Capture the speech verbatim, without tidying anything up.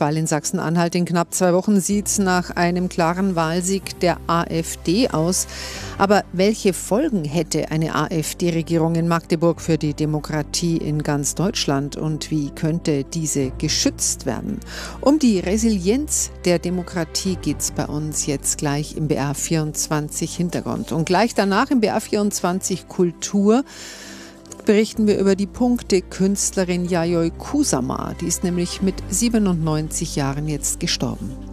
Landtagswahl in Sachsen-Anhalt. In knapp zwei Wochen sieht es nach einem klaren Wahlsieg der AfD aus. Aber welche Folgen hätte eine AfD-Regierung in Magdeburg für die Demokratie in ganz Deutschland? Und wie könnte diese geschützt werden? Um die Resilienz der Demokratie geht es bei uns jetzt gleich im B R vierundzwanzig Hintergrund. Und gleich danach im B R vierundzwanzig Kultur berichten wir über die Punkte-Künstlerin Yayoi Kusama. Die ist nämlich mit siebenundneunzig Jahren jetzt gestorben.